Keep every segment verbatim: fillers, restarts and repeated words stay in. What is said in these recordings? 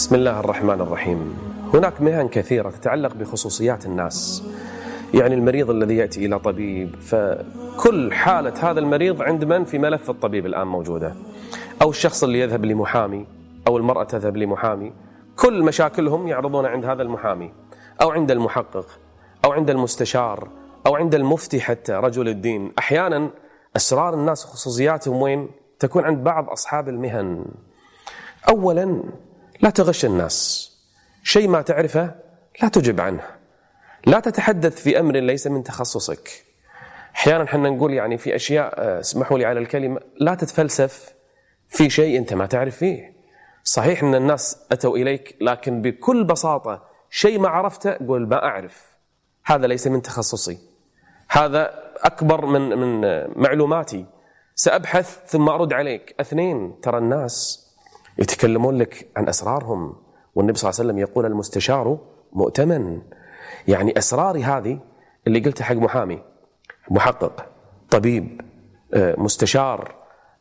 بسم الله الرحمن الرحيم. هناك مهن كثيرة تتعلق بخصوصيات الناس، يعني المريض الذي يأتي إلى طبيب، فكل حالة هذا المريض عند من في ملف الطبيب الآن موجودة، أو الشخص اللي يذهب لمحامي، أو المرأة تذهب لمحامي، كل مشاكلهم يعرضون عند هذا المحامي، أو عند المحقق، أو عند المستشار، أو عند المفتي، حتى رجل الدين. أحيانا أسرار الناس وخصوصياتهم وين؟ تكون عند بعض أصحاب المهن. أولا، لا تغش الناس، شيء ما تعرفه لا تجب عنه، لا تتحدث في أمر ليس من تخصصك. أحيانا حنا نقول يعني في أشياء، اسمحوا لي على الكلمة، لا تتفلسف في شيء أنت ما تعرف فيه. صحيح أن الناس أتوا إليك، لكن بكل بساطة شيء ما عرفته قول ما أعرف، هذا ليس من تخصصي، هذا أكبر من من معلوماتي، سأبحث ثم أرد عليك. اثنين، ترى الناس يتكلمون لك عن أسرارهم، والنبي صلى الله عليه وسلم يقول المستشار مؤتمن. يعني أسراري هذه اللي قلتها حق محامي، محقق، طبيب، مستشار،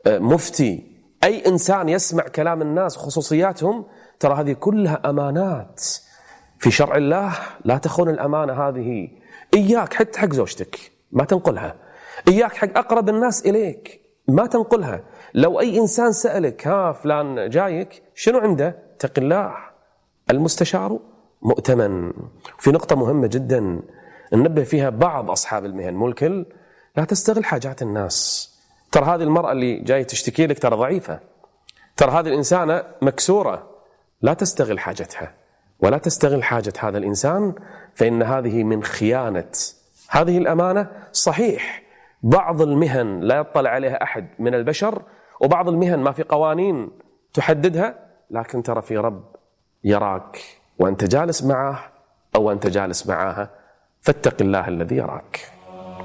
مفتي، أي إنسان يسمع كلام الناس وخصوصياتهم، ترى هذه كلها أمانات في شرع الله. لا تخون الأمانة هذه. إياك حتى حق زوجتك ما تنقلها، إياك حق أقرب الناس إليك ما تنقلها. لو أي إنسان سألك ها فلان جايك شنو عنده، اتق الله، المستشار مؤتمن. في نقطة مهمة جدا ننبه فيها بعض أصحاب المهن، مو الكل، لا تستغل حاجات الناس. ترى هذه المرأة اللي جاية تشتكي لك ترى ضعيفة، ترى هذه الإنسانة مكسورة، لا تستغل حاجتها ولا تستغل حاجة هذا الإنسان، فإن هذه من خيانة هذه الأمانة. صحيح بعض المهن لا يطلع عليها أحد من البشر، وبعض المهن ما في قوانين تحددها، لكن ترى في رب يراك وأنت جالس معه أو أنت جالس معها، فاتق الله الذي يراك.